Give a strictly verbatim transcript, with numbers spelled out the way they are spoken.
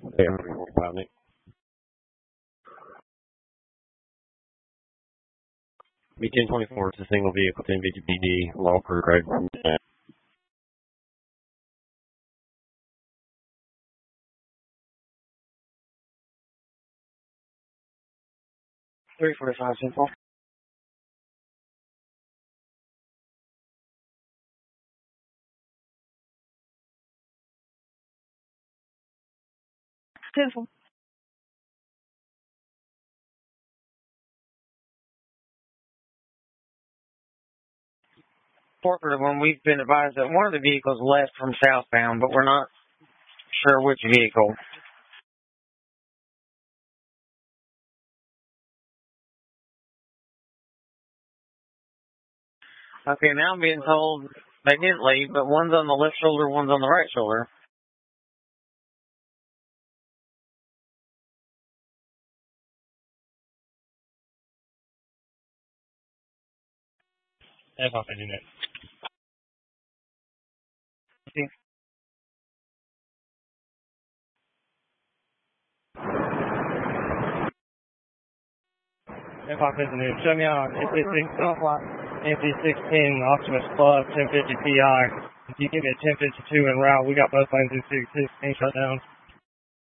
Okay, one forty-five, Nick. B ten twenty-four, it's a single vehicle, ten fifty P D, law crew, right? three forty-five, simple. Simple. Corporate one, we've been advised that one of the vehicles left from southbound, but we're not sure which vehicle. Okay, now I'm being told they didn't leave, but one's on the left shoulder, one's on the right shoulder. F off engine it. F off engine it. Show me out. F C sixteen Optimus Plus, ten fifty P I. If you give me a ten fifty-two en route, we got both lanes in sixteen shut down.